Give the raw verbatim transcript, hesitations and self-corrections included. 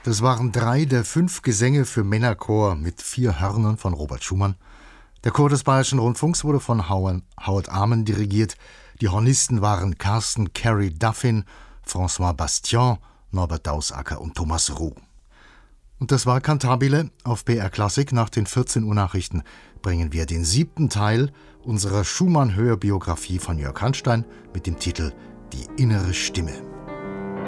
Das waren drei der fünf Gesänge für Männerchor mit vier Hörnern von Robert Schumann. Der Chor des Bayerischen Rundfunks wurde von Howard Amen dirigiert. Die Hornisten waren Carsten Carey Duffin, François Bastian, Norbert Dausacker und Thomas Ruh. Und das war Cantabile auf B R Klassik. Nach den vierzehn Uhr Nachrichten bringen wir den siebten Teil unserer Schumann-Hörbiografie von Jörg Hanstein mit dem Titel Die innere Stimme.